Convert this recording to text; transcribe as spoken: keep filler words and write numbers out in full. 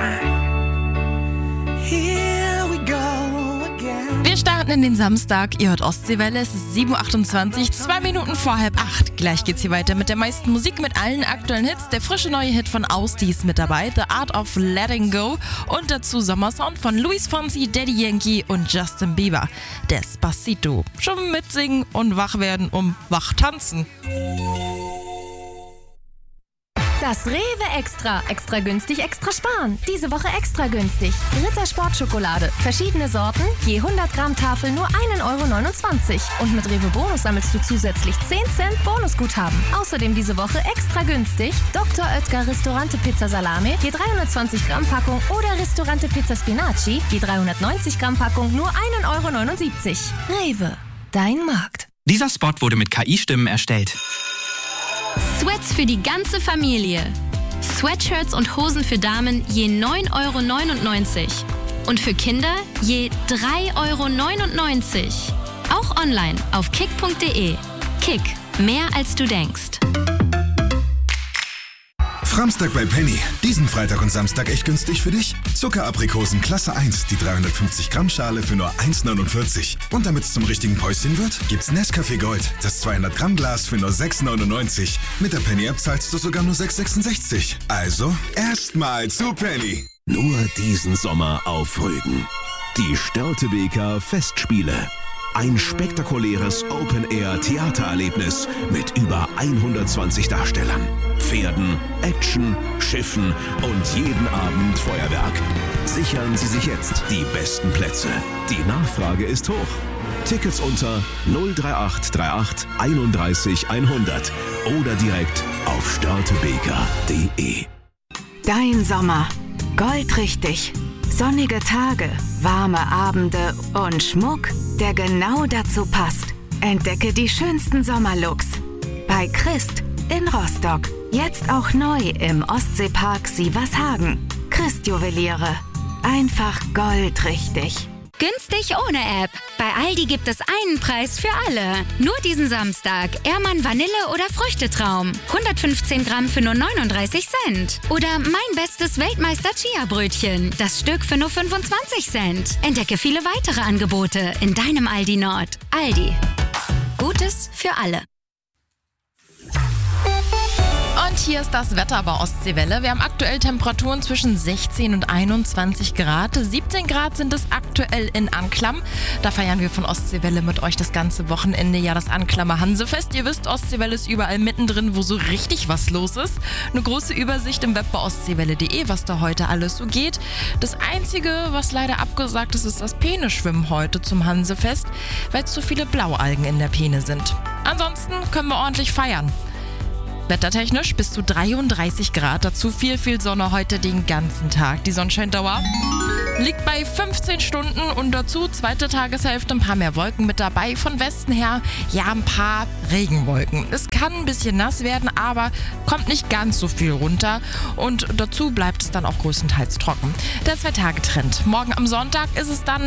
time. Here we go again. Wir starten in den Samstag. Ihr hört Ostseewelle. Es ist sieben Uhr achtundzwanzig, zwei Minuten vor halb acht. Gleich geht's hier weiter mit der meisten Musik, mit allen aktuellen Hits. Der frische neue Hit von Ausdi ist mit dabei, The Art of Letting Go. Und dazu Sommersound von Luis Fonsi, Daddy Yankee und Justin Bieber. Despacito. Schon mitsingen und wach werden, um wach tanzen. Das Rewe Extra. Extra günstig, extra sparen. Diese Woche extra günstig. Ritter Sportschokolade. Verschiedene Sorten. Je hundert Gramm Tafel nur ein Euro neunundzwanzig. Und mit Rewe Bonus sammelst du zusätzlich zehn Cent Bonusguthaben. Außerdem diese Woche extra günstig. Doktor Oetker Ristorante Pizza Salame. Je dreihundertzwanzig Gramm Packung. Oder Ristorante Pizza Spinaci. Je dreihundertneunzig Gramm Packung nur ein Euro neunundsiebzig. Rewe. Dein Markt. Dieser Spot wurde mit K I-Stimmen erstellt. Sweats für die ganze Familie. Sweatshirts und Hosen für Damen je neun Euro neunundneunzig. Und für Kinder je drei Euro neunundneunzig. Auch online auf kick punkt de. Kick, mehr als du denkst. Framstag bei Penny. Diesen Freitag und Samstag echt günstig für dich. Zuckeraprikosen Klasse eins, die dreihundertfünfzig Gramm Schale für nur eins neunundvierzig. Und damit es zum richtigen Päuschen wird, gibt's Nescafé Gold, das zweihundert Gramm Glas für nur sechs neunundneunzig. Mit der Penny-App zahlst du sogar nur sechs sechsundsechzig. Also, erstmal zu Penny. Nur diesen Sommer auf Rügen. Die Störtebeker Festspiele. Ein spektakuläres Open-Air-Theatererlebnis mit über hundertzwanzig Darstellern, Pferden, Action, Schiffen und jeden Abend Feuerwerk. Sichern Sie sich jetzt die besten Plätze. Die Nachfrage ist hoch. Tickets unter null drei acht drei acht einunddreißig hundert oder direkt auf störtebeker punkt de. Dein Sommer. Goldrichtig. Sonnige Tage, warme Abende und Schmuck, der genau dazu passt. Entdecke die schönsten Sommerlooks. Bei Christ in Rostock. Jetzt auch neu im Ostseepark Sievershagen. Christ Juweliere. Einfach goldrichtig. Günstig ohne App. Bei Aldi gibt es einen Preis für alle. Nur diesen Samstag. Ehrmann Vanille oder Früchtetraum. hundertfünfzehn Gramm für nur neununddreißig Cent. Oder mein bestes Weltmeister Chia-Brötchen. Das Stück für nur fünfundzwanzig Cent. Entdecke viele weitere Angebote in deinem Aldi Nord. Aldi. Gutes für alle. Und hier ist das Wetter bei Ostseewelle. Wir haben aktuell Temperaturen zwischen sechzehn und einundzwanzig Grad. siebzehn Grad sind es aktuell in Anklam. Da feiern wir von Ostseewelle mit euch das ganze Wochenende ja das Anklammer Hansefest. Ihr wisst, Ostseewelle ist überall mittendrin, wo so richtig was los ist. Eine große Übersicht im Web bei ostseewelle punkt de, was da heute alles so geht. Das Einzige, was leider abgesagt ist, ist das Peene-Schwimmen heute zum Hansefest, weil zu viele Blaualgen in der Peene sind. Ansonsten können wir ordentlich feiern. Wettertechnisch bis zu dreiunddreißig Grad, dazu viel, viel Sonne heute den ganzen Tag. Die Sonnenscheindauer liegt bei fünfzehn Stunden und dazu zweite Tageshälfte ein paar mehr Wolken mit dabei. Von Westen her ja ein paar Regenwolken. Es kann ein bisschen nass werden, aber kommt nicht ganz so viel runter und dazu bleibt es dann auch größtenteils trocken. Der Zwei-Tage-Trend. Morgen am Sonntag ist es dann